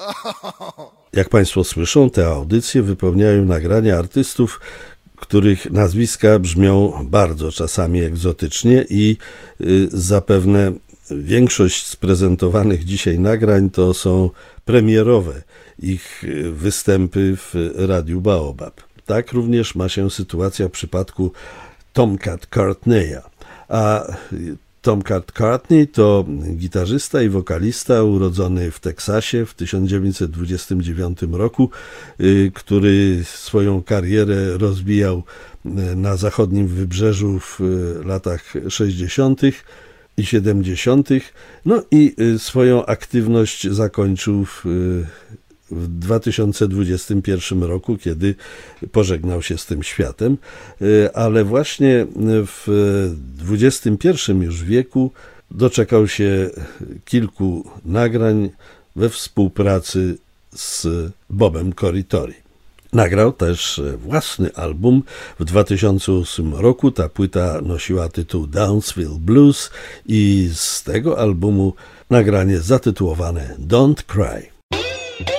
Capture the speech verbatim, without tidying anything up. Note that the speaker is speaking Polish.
Jak Państwo słyszą, te audycje wypełniają nagrania artystów, których nazwiska brzmią bardzo czasami egzotycznie i y, zapewne większość z prezentowanych dzisiaj nagrań to są premierowe ich występy w Radiu Baobab. Tak również ma się sytuacja w przypadku Tomcat Courtneya. A Tomcat Courtney to gitarzysta i wokalista urodzony w Teksasie w tysiąc dziewięćset dwudziestym dziewiątym roku, który swoją karierę rozwijał na zachodnim wybrzeżu w latach sześćdziesiątych i siedemdziesiątych. No i swoją aktywność zakończył w w dwa tysiące dwudziestym pierwszym roku, kiedy pożegnał się z tym światem, ale właśnie w dwudziestym pierwszym już wieku doczekał się kilku nagrań we współpracy z Bobem Corritore. Nagrał też własny album w dwa tysiące ósmym roku. Ta płyta nosiła tytuł Downsville Blues i z tego albumu nagranie zatytułowane Don't Cry.